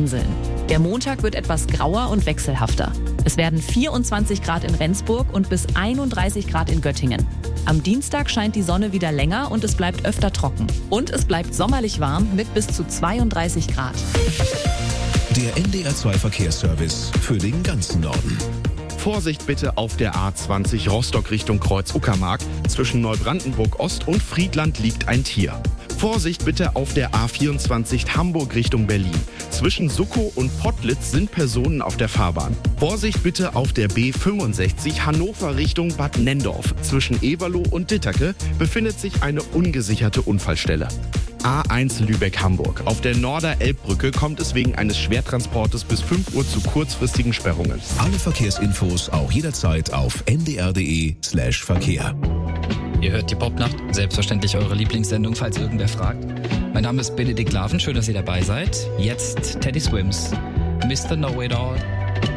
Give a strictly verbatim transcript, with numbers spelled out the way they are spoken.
Inseln. Der Montag wird etwas grauer und wechselhafter. Es werden vierundzwanzig Grad in Rendsburg und bis einunddreißig Grad in Göttingen. Am Dienstag scheint die Sonne wieder länger und es bleibt öfter trocken. Und es bleibt sommerlich warm mit bis zu zweiunddreißig Grad. Der N D R zwei Verkehrsservice für den ganzen Norden. Vorsicht bitte auf der A zwanzig Rostock Richtung Kreuz-Uckermark. Zwischen Neubrandenburg Ost und Friedland liegt ein Tier. Vorsicht bitte auf der A vierundzwanzig Hamburg Richtung Berlin. Zwischen Suckow und Pottlitz sind Personen auf der Fahrbahn. Vorsicht bitte auf der B fünfundsechzig Hannover Richtung Bad Nendorf. Zwischen Eberloh und Dittake befindet sich eine ungesicherte Unfallstelle. A eins Lübeck-Hamburg. Auf der Norder-Elbbrücke kommt es wegen eines Schwertransportes bis fünf Uhr zu kurzfristigen Sperrungen. Alle Verkehrsinfos auch jederzeit auf n d r punkt d e slash Verkehr. Ihr hört die Popnacht, selbstverständlich eure Lieblingssendung, falls irgendwer fragt. Mein Name ist Benedikt Laven, schön, dass ihr dabei seid. Jetzt Teddy Swims, Mister Know-It-All.